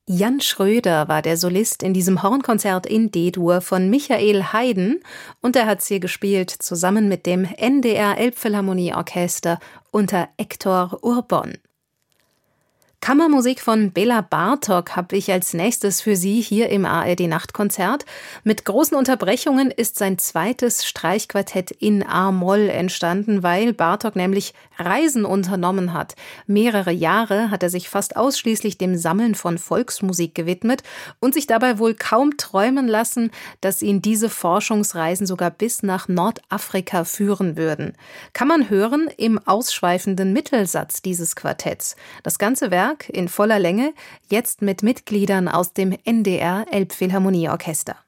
Jan Schröder war der Solist in diesem Hornkonzert in D-Dur von Michael Haydn und er hat's hier gespielt zusammen mit dem NDR Elbphilharmonieorchester unter Hector Urbon. Kammermusik von Bela Bartok habe ich als nächstes für Sie hier im ARD-Nachtkonzert. Mit großen Unterbrechungen ist sein zweites Streichquartett in A-Moll entstanden, weil Bartok nämlich Reisen unternommen hat. Mehrere Jahre hat er sich fast ausschließlich dem Sammeln von Volksmusik gewidmet und sich dabei wohl kaum träumen lassen, dass ihn diese Forschungsreisen sogar bis nach Nordafrika führen würden. Kann man hören im ausschweifenden Mittelsatz dieses Quartetts. Das ganze Werk in voller Länge, jetzt mit Mitgliedern aus dem NDR Elbphilharmonieorchester.